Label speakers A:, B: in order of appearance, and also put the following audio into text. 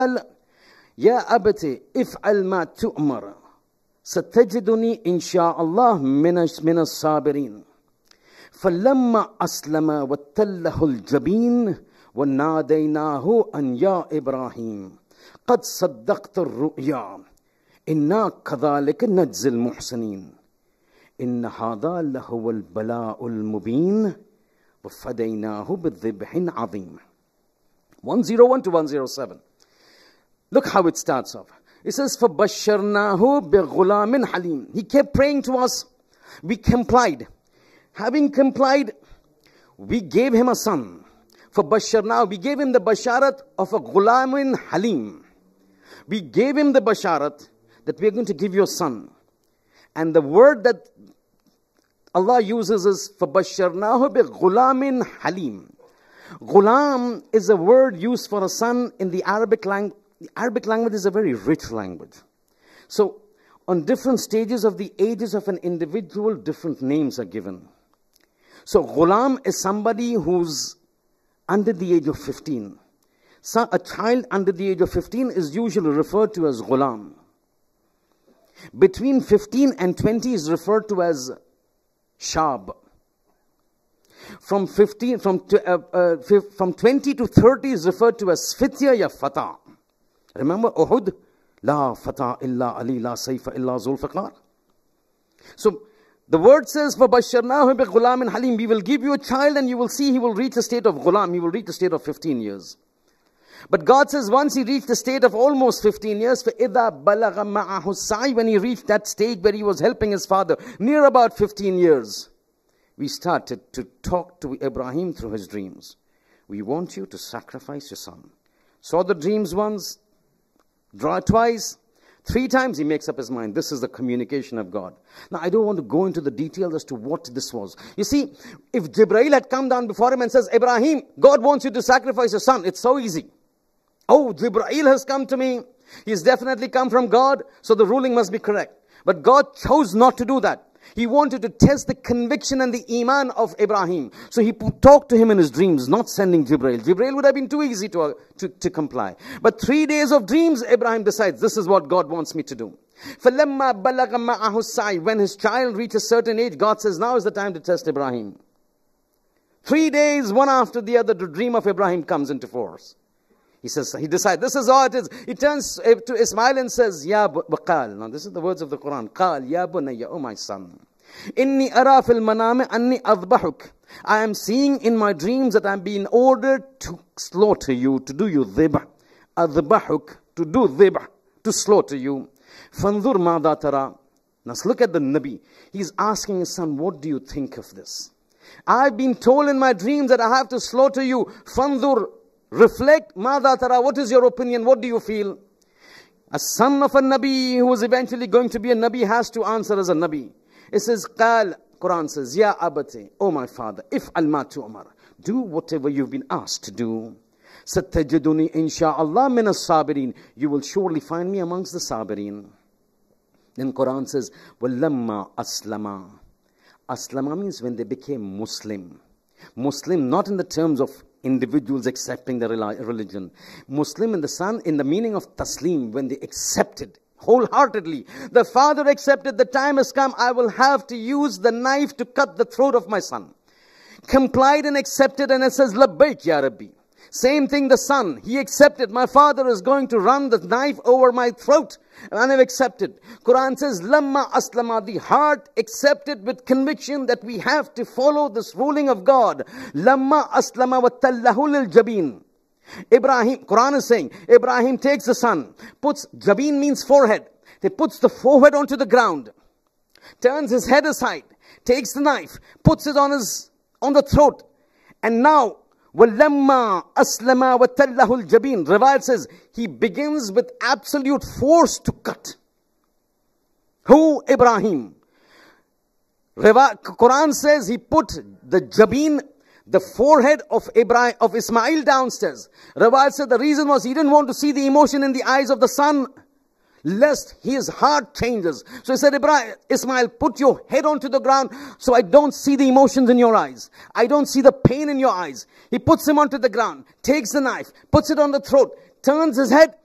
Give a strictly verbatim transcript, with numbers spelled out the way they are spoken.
A: يا أبت افعل ما تؤمر ستجدني إن شاء الله من من الصابرين فلما أسلم وتله الجبين وناديناه أن يا إبراهيم قد صدقت الرؤيا إنا كذلك نجزي المحسنين إن هذا لهو البلاء المبين وفديناه بذبح عظيم. one oh one to one oh seven. Look how it starts off. It says, فَبَشَّرْنَاهُ بِغُلَامٍ حَلِيمٍ. He kept praying to us. We complied. Having complied, we gave him a son. فَبَشَّرْنَاهُ. We gave him the basharat of a gulamin halim. We gave him the basharat that we are going to give you a son. And the word that Allah uses is فَبَشَّرْنَاهُ بِغُلَامٍ halim. Ghulam is a word used for a son in the Arabic language. The Arabic language is a very rich language. So, on different stages of the ages of an individual, different names are given. So, ghulam is somebody who's under the age of fifteen. So, a child under the age of fifteen is usually referred to as ghulam. Between fifteen and twenty is referred to as shab. From fifteen, from uh, uh, from twenty to thirty is referred to as fitya ya fata. Remember Uhud? La fata illa Ali, la sayfa illa Zulfiqar. So, the word says, فَبَشَّرْنَاهُ بِغُلَامٍ حَلِيمٍ. We will give you a child and you will see he will reach the state of ghulam. He will reach the state of fifteen years. But God says once he reached the state of almost fifteen years, فَإِذَا بَلَغَ مَعَهُ السَّعْيُ. When he reached that stage where he was helping his father, near about fifteen years, we started to talk to Ibrahim through his dreams. We want you to sacrifice your son. Saw the dreams once, draw twice, three times, he makes up his mind. This is the communication of God. Now, I don't want to go into the details as to what this was. You see, if Jibreel had come down before him and says, Ibrahim, God wants you to sacrifice your son, it's so easy. Oh, Jibreel has come to me. He's definitely come from God, so the ruling must be correct. But God chose not to do that. He wanted to test the conviction and the iman of Ibrahim. So he talked to him in his dreams, not sending Jibreel. Jibreel would have been too easy to, uh, to, to comply. But three days of dreams, Ibrahim decides, this is what God wants me to do. فَلَمَّا بَلَغَ مَعَهُ السَّعْيُ. When his child reaches a certain age, God says, now is the time to test Ibrahim. Three days, one after the other, the dream of Ibrahim comes into force. He says, he decides, this is all it is. He turns to Ismail and says, Ya Baqal. Now this is the words of the Quran. Qal, Ya bunayya, oh my son. Inni ara fil manami anni adbahuk. I am seeing in my dreams that I am being ordered to slaughter you, to do you dhibh. Adbahuk, to do dhibh, to slaughter you. Fanzur madha tara. Now look at the Nabi. He's asking his son, what do you think of this? I've been told in my dreams that I have to slaughter you. Fanzur. Reflect, Madha Tara, what is your opinion? What do you feel? A son of a Nabi who is eventually going to be a Nabi has to answer as a Nabi. It says, Qal, Quran says, Ya Abate, oh my father, if al-ma tu'mar, do whatever you've been asked to do. Satajiduni insha'Allah min as-sabirin. You will surely find me amongst the sabirin. Then Quran says, Walamma aslama. Aslama means when they became Muslim. Muslim, not in the terms of individuals accepting the religion. Muslim in the son, in the meaning of taslim, when they accepted wholeheartedly. The father accepted, the time has come, I will have to use the knife to cut the throat of my son. Complied and accepted, and it says, Labbaik ya Rabbi. Same thing the son, he accepted, my father is going to run the knife over my throat. And I've accepted. Quran says, Lamma aslama, the heart accepted with conviction that we have to follow this ruling of God. Lamma aslama wa tallahu lil jabin. Ibrahim, Quran is saying, Ibrahim takes the son, puts, jabin means forehead. He puts the forehead onto the ground, turns his head aside, takes the knife, puts it on his, on the throat. And now, وَلَمَّا أَسْلَمَا وَتَلَّهُ الْجَبِينَ. Riwayat says, he begins with absolute force to cut. Who? Ibrahim. Quran says he put the jabin, the forehead of Ibrahim, of Ismail downstairs. Riwayat said the reason was he didn't want to see the emotion in the eyes of the son, lest his heart changes. So he said, Ibrahim, Ismail, put your head onto the ground so I don't see the emotions in your eyes. I don't see the pain in your eyes. He puts him onto the ground, takes the knife, puts it on the throat, turns his head,